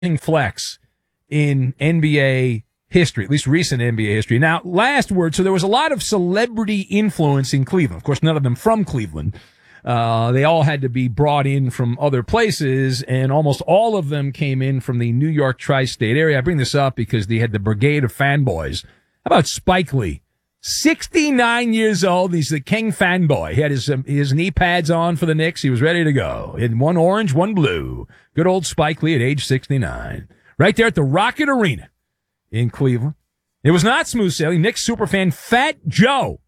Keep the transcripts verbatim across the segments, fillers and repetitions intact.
flex in N B A history, at least recent N B A history. Now, last word, so there was a lot of celebrity influence in Cleveland. Of course, none of them from Cleveland. Uh, they all had to be brought in from other places, and almost all of them came in from the New York tri-state area. I bring this up because they had the brigade of fanboys. How about Spike Lee? sixty-nine years old. He's the king fanboy. He had his um, his knee pads on for the Knicks. He was ready to go. He had one orange, one blue. Good old Spike Lee at age sixty-nine. Right there at the Rocket Arena in Cleveland. It was not smooth sailing. Knicks superfan Fat Joe.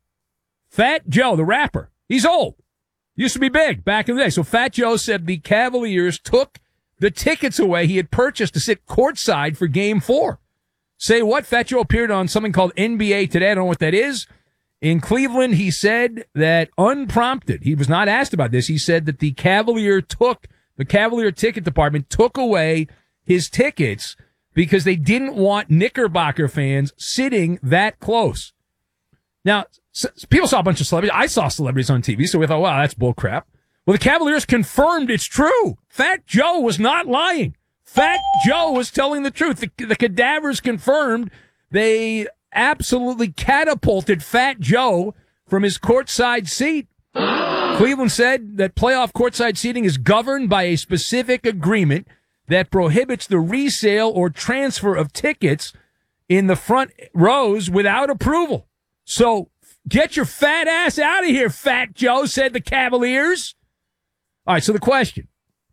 Fat Joe, the rapper. He's old. Used to be big back in the day. So Fat Joe said the Cavaliers took the tickets away he had purchased to sit courtside for game four. Say what? Fat Joe appeared on something called N B A Today. I don't know what that is. In Cleveland, he said that unprompted, he was not asked about this. He said that the Cavalier took, the Cavalier ticket department took away his tickets because they didn't want Knickerbocker fans sitting that close. Now, so, people saw a bunch of celebrities. I saw celebrities on T V, so we thought, wow, that's bull crap. Well, the Cavaliers confirmed it's true. Fat Joe was not lying. Fat Joe was telling the truth. The, the cadavers confirmed they absolutely catapulted Fat Joe from his courtside seat. Cleveland said that playoff courtside seating is governed by a specific agreement that prohibits the resale or transfer of tickets in the front rows without approval. So get your fat ass out of here, Fat Joe, said the Cavaliers. All right, so the question.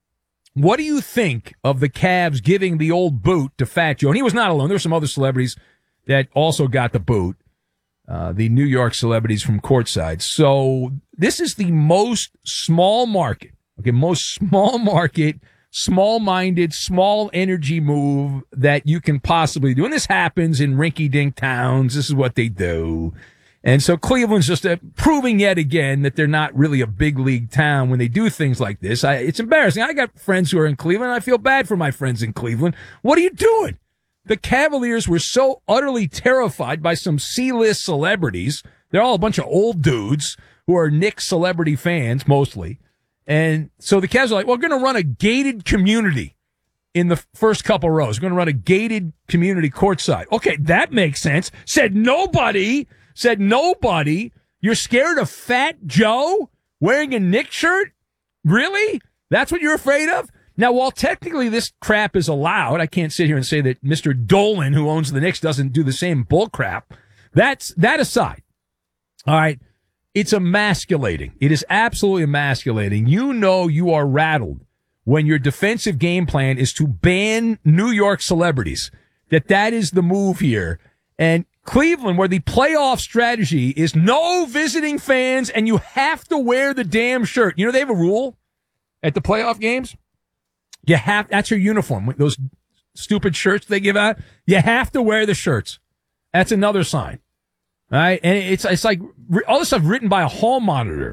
What do you think of the Cavs giving the old boot to Fat Joe? And he was not alone. There were some other celebrities that also got the boot, uh, the New York celebrities from courtside. So this is the most small market, okay, most small market, small-minded, small energy move that you can possibly do. And this happens in rinky-dink towns. This is what they do. And so Cleveland's just uh, proving yet again that they're not really a big league town when they do things like this. I, it's embarrassing. I got friends who are in Cleveland. I feel bad for my friends in Cleveland. What are you doing? The Cavaliers were so utterly terrified by some C-list celebrities. They're all a bunch of old dudes who are Knicks celebrity fans, mostly. And so the Cavs are like, well, we're going to run a gated community in the first couple rows. We're going to run a gated community courtside. Okay, that makes sense. Said nobody. Said nobody. You're scared of Fat Joe wearing a Knicks shirt? Really? That's what you're afraid of? Now, while technically this crap is allowed, I can't sit here and say that Mister Dolan, who owns the Knicks, doesn't do the same bull crap. That's that aside. All right. It's emasculating. It is absolutely emasculating. You know you are rattled when your defensive game plan is to ban New York celebrities, that that is the move here. And Cleveland, where the playoff strategy is no visiting fans and you have to wear the damn shirt. You know, they have a rule at the playoff games. You have, that's your uniform. Those stupid shirts they give out, you have to wear the shirts. That's another sign. All right. And it's, it's like all this stuff written by a hall monitor.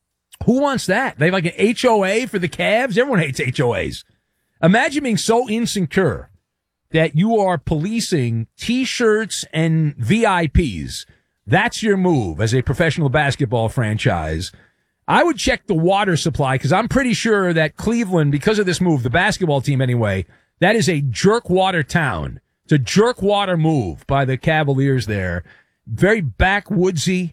Who wants that? They have like an H O A for the Cavs. Everyone hates H O As. Imagine being so insecure that you are policing T-shirts and V I Ps. That's your move as a professional basketball franchise. I would check the water supply because I'm pretty sure that Cleveland, because of this move, the basketball team anyway, that is a jerk water town. It's a jerk water move by the Cavaliers there. Very backwoodsy,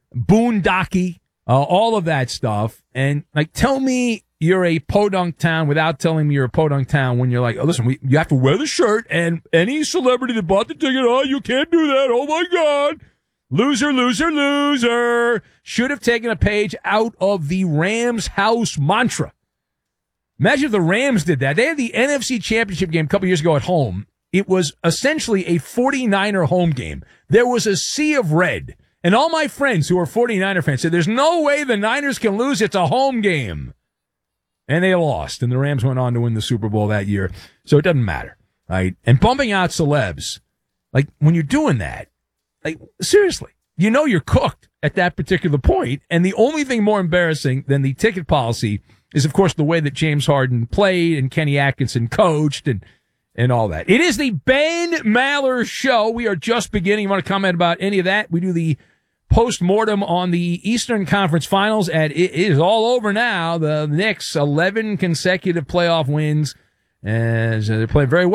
boondocky, uh, all of that stuff. And like, tell me you're a podunk town without telling me you're a podunk town when you're like, oh, listen, we, you have to wear the shirt, and any celebrity that bought the ticket, oh, you can't do that. Oh my God. Loser, loser, loser. Should have taken a page out of the Rams house mantra. Imagine if the Rams did that. They had the N F C Championship game a couple years ago at home. It was essentially a forty-niner home game. There was a sea of red. And all my friends who are forty-niner fans said, there's no way the Niners can lose. It's a home game. And they lost. And the Rams went on to win the Super Bowl that year. So it doesn't matter. Right? And bumping out celebs, like when you're doing that, like seriously, you know you're cooked at that particular point. And the only thing more embarrassing than the ticket policy is, of course, the way that James Harden played and Kenny Atkinson coached and and all that. It is the Ben Maller Show. We are just beginning. You want to comment about any of that? We do the post-mortem on the Eastern Conference Finals, and it is all over now. The Knicks, eleven consecutive playoff wins, as uh, they're playing very well.